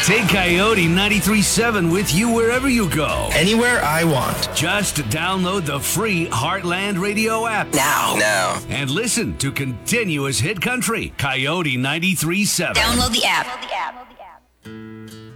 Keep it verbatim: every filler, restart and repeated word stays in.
Take Coyote ninety-three point seven with you wherever you go. Anywhere I want. Just download the free Heartland Radio app Now. Now. and listen to continuous hit country. Coyote ninety-three point seven. Download the app.